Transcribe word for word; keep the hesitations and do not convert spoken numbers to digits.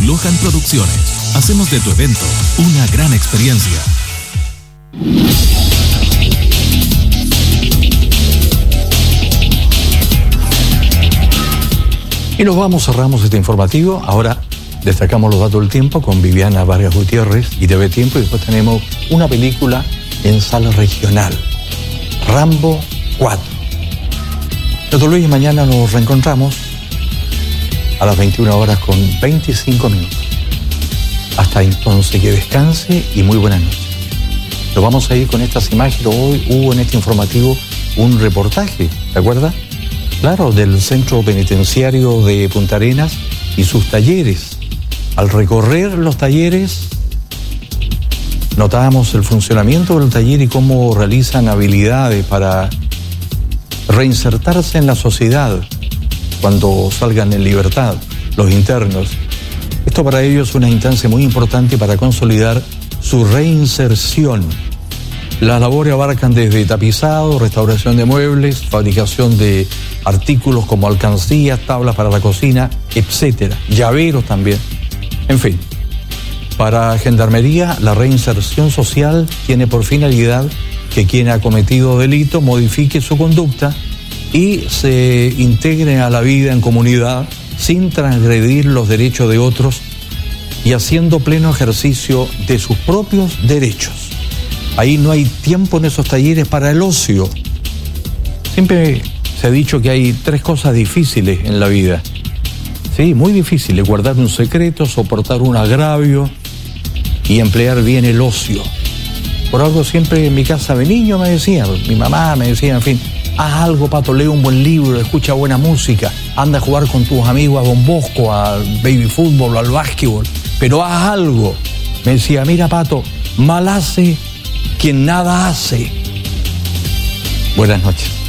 Lohan Producciones. Hacemos de tu evento una gran experiencia. Y nos vamos, cerramos este informativo. Ahora destacamos los datos del tiempo con Viviana Vargas Gutiérrez y T V Tiempo. Y después tenemos una película en sala regional, Rambo cuatro. Doctor Luis, mañana nos reencontramos a las veintiuna horas con veinticinco minutos. Hasta entonces, que descanse y muy buenas noches. Nos vamos a ir con estas imágenes. Hoy hubo en este informativo un reportaje, ¿te acuerdas? Claro, del Centro Penitenciario de Punta Arenas y sus talleres. Al recorrer los talleres, notábamos el funcionamiento del taller y cómo realizan habilidades para reinsertarse en la sociedad cuando salgan en libertad los internos. Esto para ellos es una instancia muy importante para consolidar su reinserción. Las labores abarcan desde tapizado, restauración de muebles, fabricación de artículos como alcancías, tablas para la cocina, etcétera. Llaveros también. En fin, para Gendarmería, la reinserción social tiene por finalidad que quien ha cometido delito modifique su conducta y se integre a la vida en comunidad sin transgredir los derechos de otros y haciendo pleno ejercicio de sus propios derechos. Ahí no hay tiempo en esos talleres para el ocio. Siempre se ha dicho que hay tres cosas difíciles en la vida. Sí, muy difíciles: guardar un secreto, soportar un agravio y emplear bien el ocio. Por algo siempre en mi casa de niño me decían, mi mamá me decía, en fin, haz algo, Pato, lee un buen libro, escucha buena música, anda a jugar con tus amigos a Don Bosco, al baby fútbol, al básquetbol, pero haz algo. Me decía, mira, Pato, mal hace quien nada hace. Buenas noches.